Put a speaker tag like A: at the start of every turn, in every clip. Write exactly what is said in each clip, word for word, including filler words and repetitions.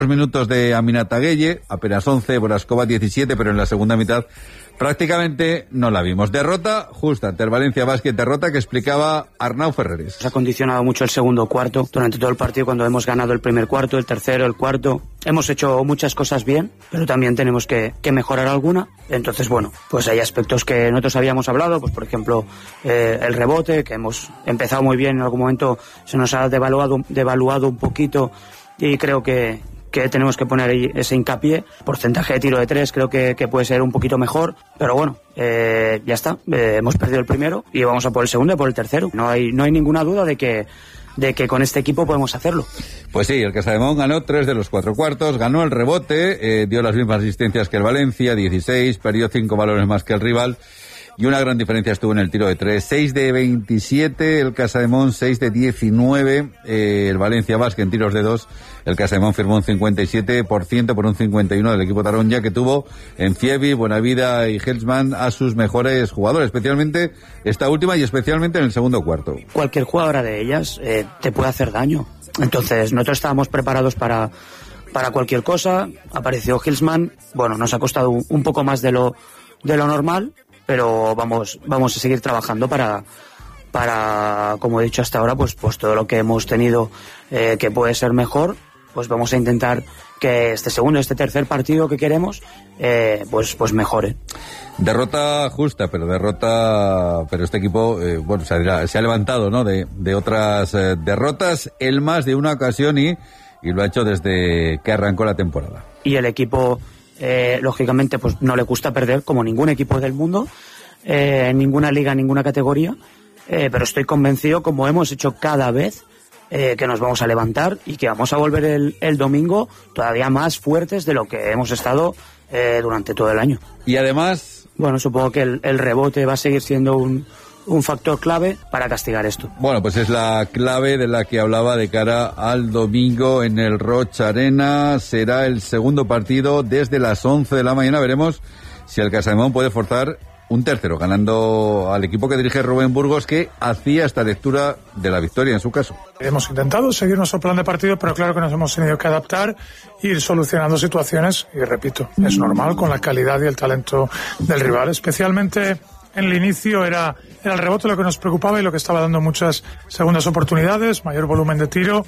A: minutos de Aminata Gueye, apenas once, Borascova diecisiete, pero en la segunda mitad prácticamente no la vimos. Derrota justa ante el Valencia Basket, derrota que explicaba Arnau Ferreres.
B: Se ha condicionado mucho el segundo cuarto durante todo el partido, cuando hemos ganado el primer cuarto, el tercero, el cuarto. Hemos hecho muchas cosas bien, pero también tenemos que, que mejorar alguna. Entonces, bueno, pues hay aspectos que nosotros habíamos hablado, pues por ejemplo, eh, el rebote, que hemos empezado muy bien, en algún momento se nos ha devaluado, devaluado un poquito y creo que que tenemos que poner ahí ese hincapié. Porcentaje de tiro de tres creo que, que puede ser un poquito mejor, pero bueno, eh, ya está, eh, hemos perdido el primero y vamos a por el segundo y por el tercero. No hay, no hay ninguna duda de que de que con este equipo podemos hacerlo.
A: Pues sí, el Casademón ganó tres de los cuatro cuartos, ganó el rebote, eh, dio las mismas asistencias que el Valencia, dieciséis, perdió cinco balones más que el rival. Y una gran diferencia estuvo en el tiro de tres. seis de veintisiete el Casademón, seis de diecinueve eh, el Valencia Basket en tiros de dos. El Casademón firmó un cincuenta y siete por ciento por un cincuenta y uno del equipo Taronja, que tuvo en Fievi, Buenavida y Helsman a sus mejores jugadores, especialmente esta última y especialmente en el segundo cuarto.
B: Cualquier jugadora de ellas eh, te puede hacer daño. Entonces nosotros estábamos preparados para, para cualquier cosa. Apareció Helsman, bueno, nos ha costado un, un poco más de lo, de lo normal, pero vamos vamos a seguir trabajando para, para como he dicho hasta ahora, pues, pues todo lo que hemos tenido eh, que puede ser mejor, pues vamos a intentar que este segundo, este tercer partido que queremos, eh, pues, pues mejore.
A: Derrota justa, pero derrota, pero este equipo, eh, bueno, se ha, se ha levantado, ¿no? De, de otras eh, derrotas, en más de una ocasión y, y lo ha hecho desde que arrancó la temporada.
B: Y el equipo, Eh, lógicamente, pues no le gusta perder, como ningún equipo del mundo, eh, en ninguna liga, en ninguna categoría, eh, pero estoy convencido, como hemos hecho cada vez, eh, que nos vamos a levantar y que vamos a volver el, el domingo todavía más fuertes de lo que hemos estado eh, durante todo el año.
A: Y además,
B: bueno, supongo que el, el rebote va a seguir siendo un un factor clave para castigar esto.
A: Bueno, pues es la clave de la que hablaba de cara al domingo en el Roig Arena. Será el segundo partido desde las once de la mañana. Veremos si el Casademón puede forzar un tercero, ganando al equipo que dirige Rubén Burgos, que hacía esta lectura de la victoria en su caso.
C: Hemos intentado seguir nuestro plan de partido, pero claro que nos hemos tenido que adaptar e ir solucionando situaciones, y repito, es normal con la calidad y el talento del rival, especialmente en el inicio era, era el rebote lo que nos preocupaba y lo que estaba dando muchas segundas oportunidades, mayor volumen de tiro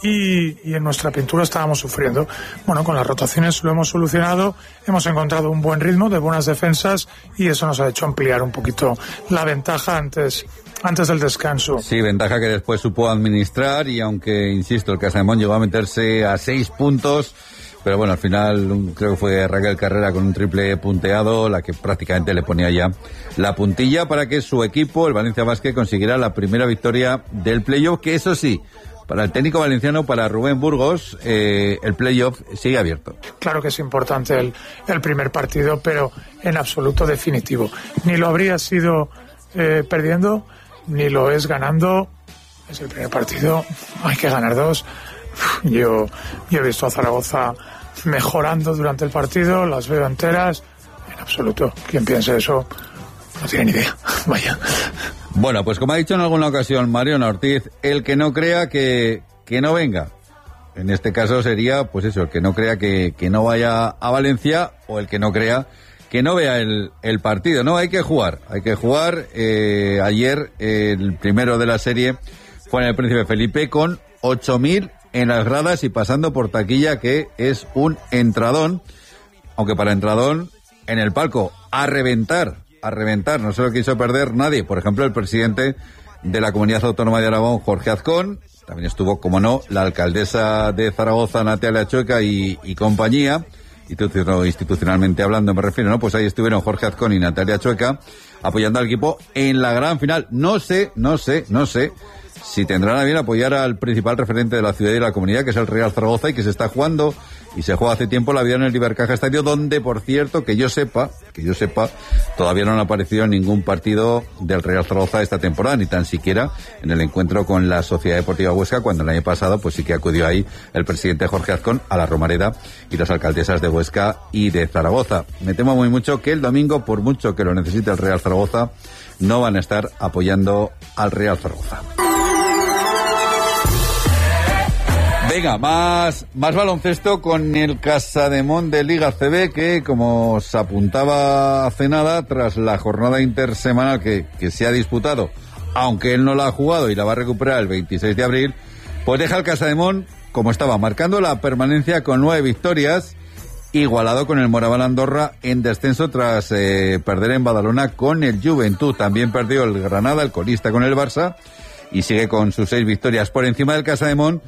C: y, y en nuestra pintura estábamos sufriendo. Bueno, con las rotaciones lo hemos solucionado, hemos encontrado un buen ritmo de buenas defensas y eso nos ha hecho ampliar un poquito la ventaja antes, antes del descanso.
A: Sí, ventaja que después supo administrar y aunque, insisto, el Casademón llegó a meterse a seis puntos, pero bueno, al final un, creo que fue Raquel Carrera con un triple punteado, la que prácticamente le ponía ya la puntilla para que su equipo, el Valencia Basket, consiguiera la primera victoria del playoff, que eso sí, para el técnico valenciano, para Rubén Burgos, eh, el playoff sigue abierto.
C: Claro que es importante el, el primer partido, pero en absoluto definitivo. Ni lo habría sido eh, perdiendo, ni lo es ganando. Es el primer partido, hay que ganar dos. Yo, yo he visto a Zaragoza mejorando durante el partido, las veo enteras, en absoluto. Quien piense eso no tiene ni idea, vaya.
A: Bueno, pues como ha dicho en alguna ocasión Mariona Ortiz, el que no crea que, que no venga. En este caso sería, pues eso, el que no crea que, que no vaya a Valencia o el que no crea que no vea el, el partido. No, hay que jugar, hay que jugar. Eh, ayer eh, el primero de la serie fue en el Príncipe Felipe con ocho mil en las gradas y pasando por taquilla, que es un entradón, aunque para entradón en el palco a reventar, a reventar, no se lo quiso perder nadie. Por ejemplo, el presidente de la Comunidad Autónoma de Aragón, Jorge Azcón, también estuvo, como no, la alcaldesa de Zaragoza, Natalia Chueca y, y compañía, institucionalmente hablando me refiero, ¿no? Pues ahí estuvieron Jorge Azcón y Natalia Chueca apoyando al equipo en la gran final. No sé, no sé, no sé si tendrán a bien apoyar al principal referente de la ciudad y de la comunidad, que es el Real Zaragoza, y que se está jugando, y se juega hace tiempo, la vida en el Ibercaja Estadio, donde, por cierto, que yo sepa, que yo sepa, todavía no han aparecido en ningún partido del Real Zaragoza esta temporada, ni tan siquiera en el encuentro con la Sociedad Deportiva Huesca, cuando el año pasado, pues sí que acudió ahí el presidente Jorge Azcón a la Romareda y las alcaldesas de Huesca y de Zaragoza. Me temo muy mucho que el domingo, por mucho que lo necesite el Real Zaragoza, no van a estar apoyando al Real Zaragoza. Venga, más, más baloncesto con el Casademón de Liga C B, que como se apuntaba hace nada, tras la jornada intersemanal que, que se ha disputado, aunque él no la ha jugado y la va a recuperar el veintiséis de abril, pues deja el Casademón como estaba, marcando la permanencia con nueve victorias, igualado con el Moraván Andorra en descenso tras eh, perder en Badalona con el Juventud. También perdió el Granada, el colista, con el Barça, y sigue con sus seis victorias. Por encima del Casademón,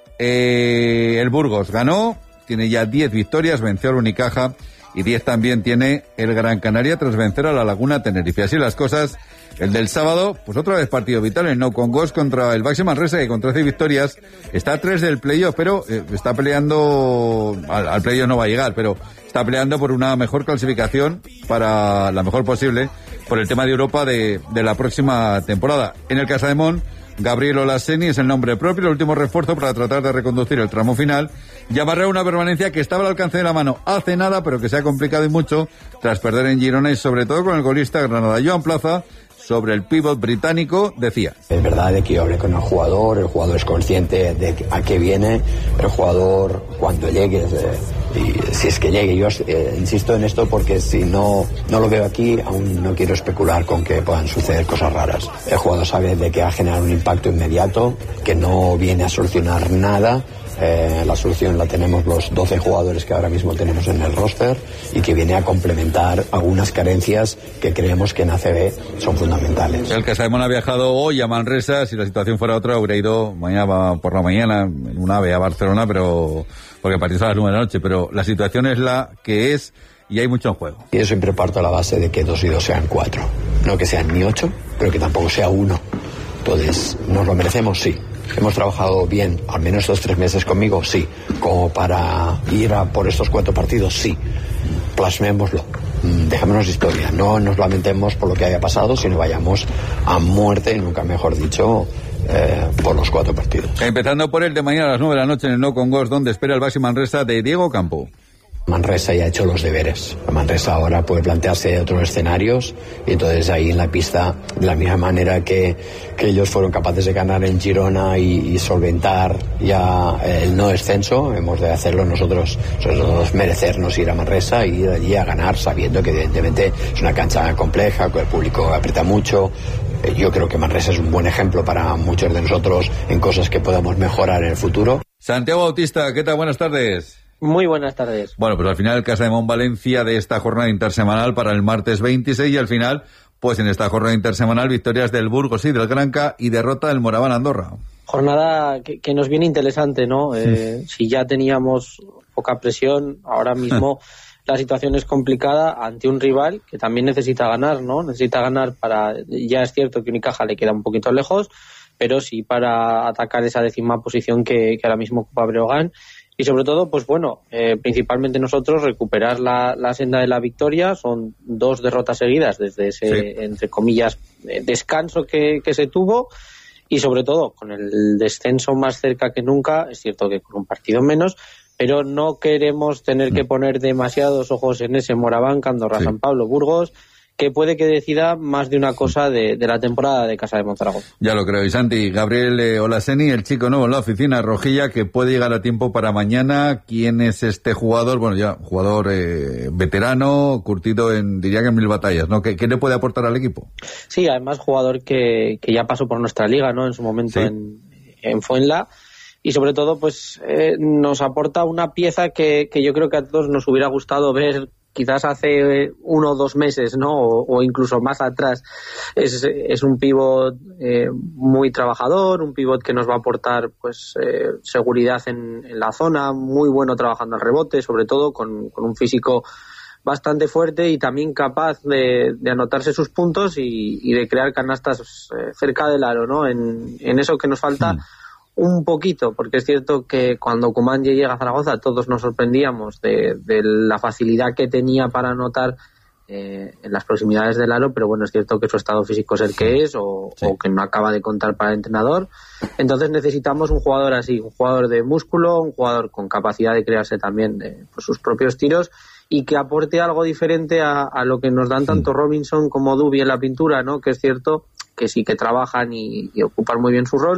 A: eh, el Burgos ganó, tiene ya diez victorias, venció al Unicaja, y diez también tiene el Gran Canaria tras vencer a la Laguna Tenerife. Así las cosas, el del sábado, pues otra vez partido vital, el No Congos contra el Baxi Manresa, que con trece victorias está a tres del playoff, pero eh, está peleando, al, al playoff no va a llegar, pero está peleando por una mejor clasificación, para la mejor posible, por el tema de Europa de, de la próxima temporada. En el Casademón, Gabriel Olaseni es el nombre propio, el último refuerzo para tratar de reconducir el tramo final y amarrar una permanencia que estaba al alcance de la mano hace nada, pero que se ha complicado y mucho tras perder en Girona, y sobre todo con el golista Granada. Joan Plaza, sobre el pívot británico, decía:
D: es verdad de que yo hablé con el jugador, el jugador es consciente de a qué viene, el jugador cuando llegue, eh, y si es que llegue, yo eh, insisto en esto porque si no, no lo veo aquí, aún no quiero especular con que puedan suceder cosas raras. El jugador sabe de que va a generar un impacto inmediato, que no viene a solucionar nada. Eh, la solución la tenemos los doce jugadores que ahora mismo tenemos en el roster, y que viene a complementar algunas carencias que creemos que en A C B son fundamentales.
A: El Casademón ha viajado hoy a Manresa. Si la situación fuera otra, hubiera ido mañana por la mañana en un AVE a Barcelona, pero porque el partido es a las nueve de la noche, pero la situación es la que es y hay mucho en juego.
D: Y yo siempre parto a la base de que dos y dos sean cuatro, no que sean ni ocho, pero que tampoco sea uno. Entonces, ¿nos lo merecemos? Sí. ¿Hemos trabajado bien, al menos estos tres meses conmigo? Sí. ¿Como para ir a por estos cuatro partidos? Sí. Plasmémoslo. Dejémonos de historia. No nos lamentemos por lo que haya pasado, sino vayamos a muerte, nunca mejor dicho, eh, por los cuatro partidos.
A: Empezando por el de mañana a las nueve de la noche en el No Congos, donde espera el Baxi Manresa de Diego Campo.
D: Manresa ya ha hecho los deberes. Manresa ahora puede plantearse otros escenarios, y entonces ahí en la pista, de la misma manera que, que ellos fueron capaces de ganar en Girona y, y solventar ya el no descenso, hemos de hacerlo nosotros, nosotros merecernos ir a Manresa y ir allí a ganar, sabiendo que evidentemente es una cancha compleja, que el público aprieta mucho. Yo creo que Manresa es un buen ejemplo para muchos de nosotros en cosas que podamos mejorar en el futuro.
A: Santiago Bautista, ¿qué tal? Buenas tardes.
E: Muy buenas tardes.
A: Bueno, pues al final el Casademón Valencia de esta jornada intersemanal para el martes veintiséis, y al final, pues en esta jornada intersemanal, victorias del Burgos y del Granca y derrota del Moraván Andorra.
E: Jornada que, que nos viene interesante, ¿no? Eh, sí. Si ya teníamos poca presión, ahora mismo la situación es complicada ante un rival que también necesita ganar, ¿no? Necesita ganar para... Ya es cierto que Unicaja le queda un poquito lejos, pero sí para atacar esa décima posición que, que ahora mismo ocupa Breogán. Y sobre todo, pues bueno, eh, principalmente nosotros recuperar la, la senda de la victoria. Son dos derrotas seguidas desde ese, sí. entre comillas, eh, descanso que, que se tuvo, y sobre todo con el descenso más cerca que nunca. Es cierto que con un partido menos, pero no queremos tener no. que poner demasiados ojos en ese Moraván, Andorra, sí. San Pablo, Burgos, que puede que decida más de una cosa de, de la temporada de Casademón Zaragoza.
A: Ya lo creo. Y Santi, Gabriel eh, Olaseni, el chico nuevo en la oficina rojilla, que puede llegar a tiempo para mañana. ¿Quién es este jugador? Bueno, ya, jugador eh, veterano, curtido en, diría que en mil batallas, ¿no? ¿Qué, qué le puede aportar al equipo?
E: Sí, además jugador que, que ya pasó por nuestra liga, ¿no? En su momento sí. en, en Fuenla. Y sobre todo, pues, eh, nos aporta una pieza que, que yo creo que a todos nos hubiera gustado ver quizás hace uno o dos meses, ¿no? O, o incluso más atrás. Es, es un pívot eh, muy trabajador, un pívot que nos va a aportar pues eh, seguridad en, en la zona, muy bueno trabajando al rebote, sobre todo con, con un físico bastante fuerte y también capaz de, de anotarse sus puntos y, y de crear canastas eh, cerca del aro, ¿no? En, en eso que nos falta sí. un poquito, porque es cierto que cuando Koumán llega a Zaragoza todos nos sorprendíamos de, de la facilidad que tenía para anotar eh, en las proximidades del aro, pero bueno, es cierto que su estado físico es el que es, o, sí. o que no acaba de contar para el entrenador. Entonces necesitamos un jugador así, un jugador de músculo, un jugador con capacidad de crearse también de, pues, sus propios tiros, y que aporte algo diferente a, a lo que nos dan tanto Robinson como Duby en la pintura, ¿no? Que es cierto que sí que trabajan y, y ocupan muy bien su rol,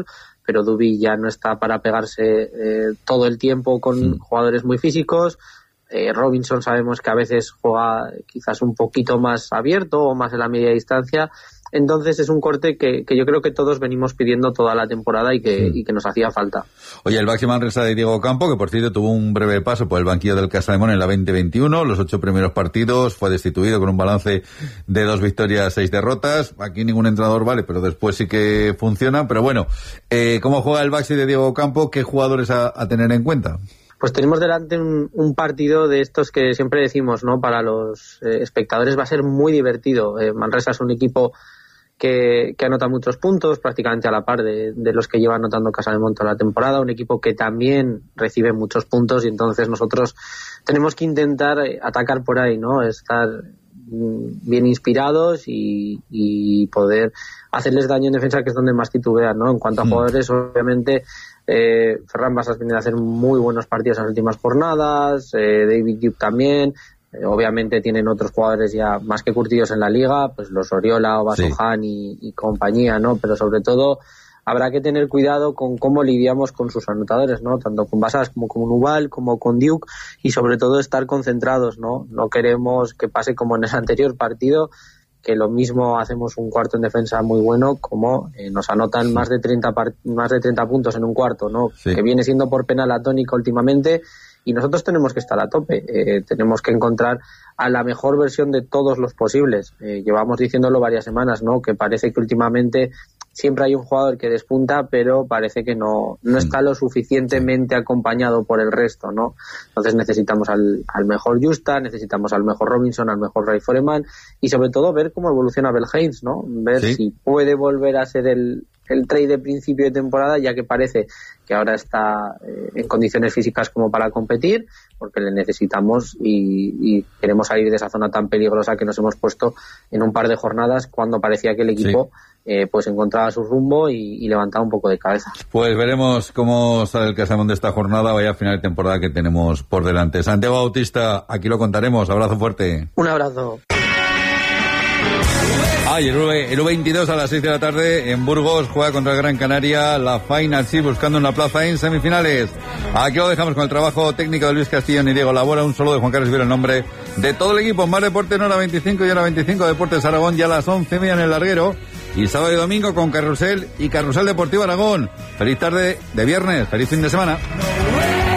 E: pero Dubi ya no está para pegarse eh, todo el tiempo con sí. jugadores muy físicos. Eh, Robinson sabemos que a veces juega quizás un poquito más abierto o más en la media distancia. Entonces es un corte que, que yo creo que todos venimos pidiendo toda la temporada y que, sí. y que nos hacía falta.
A: Oye, el Baxi Manresa de Diego Campo, que por cierto tuvo un breve paso por el banquillo del Casademón en la veinte veintiuno, los ocho primeros partidos, fue destituido con un balance de dos victorias, seis derrotas. Aquí ningún entrenador vale, pero después sí que funciona. Pero bueno, eh, ¿cómo juega el Baxi de Diego Campo? ¿Qué jugadores a, a tener en cuenta?
E: Pues tenemos delante un, un partido de estos que siempre decimos, ¿no? Para los eh, espectadores va a ser muy divertido. Eh, Manresa es un equipo que, que anota muchos puntos, prácticamente a la par de, de los que lleva anotando Casademón toda la temporada, un equipo que también recibe muchos puntos y entonces nosotros tenemos que intentar atacar por ahí, ¿no? Estar bien inspirados y, y poder hacerles daño en defensa, que es donde más titubean, ¿no? En cuanto a mm. jugadores, obviamente eh, Ferran Basas viene a hacer muy buenos partidos en las últimas jornadas, eh, David Duke también. Obviamente tienen otros jugadores ya más que curtidos en la liga, pues los Oriola, Obasohan sí. y, y compañía, ¿no? Pero sobre todo habrá que tener cuidado con cómo lidiamos con sus anotadores, ¿no? Tanto con Basas como con Ubal, como con Duke, y sobre todo estar concentrados, ¿no? No queremos que pase como en el anterior partido, que lo mismo hacemos un cuarto en defensa muy bueno, como eh, nos anotan sí. más de treinta part- más de treinta puntos en un cuarto, ¿no? Sí. Que viene siendo por penal la tónica últimamente. Y nosotros tenemos que estar a tope, eh, tenemos que encontrar a la mejor versión de todos los posibles. Eh, llevamos diciéndolo varias semanas, ¿no? Que parece que últimamente siempre hay un jugador que despunta, pero parece que no, no está lo suficientemente acompañado por el resto, ¿no? Entonces necesitamos al, al mejor Justa, necesitamos al mejor Robinson, al mejor Ray Foreman y sobre todo ver cómo evoluciona Bell Haynes, ¿no? Ver ¿Sí? si puede volver a ser el, el trade de principio de temporada, ya que parece que ahora está eh, en condiciones físicas como para competir, porque le necesitamos y, y queremos salir de esa zona tan peligrosa que nos hemos puesto en un par de jornadas cuando parecía que el equipo sí. eh, pues encontraba su rumbo y, y levantaba un poco de cabeza.
A: Pues veremos cómo sale el Casademón de esta jornada, vaya final de temporada que tenemos por delante. Santiago Bautista, aquí lo contaremos. Abrazo fuerte.
E: Un abrazo.
A: Ah, y el, U, el U veintidós a las seis de la tarde en Burgos juega contra el Gran Canaria, la Final sí, buscando una plaza en semifinales. Aquí lo dejamos con el trabajo técnico de Luis Castillón y Diego Labora. Un saludo de Juan Carlos Viera en nombre de todo el equipo. Más Deporte en hora veinticinco y hora veinticinco, Deportes Aragón ya a las once y media en el larguero. Y sábado y domingo con Carrusel y Carrusel Deportivo Aragón. Feliz tarde de viernes, feliz fin de semana.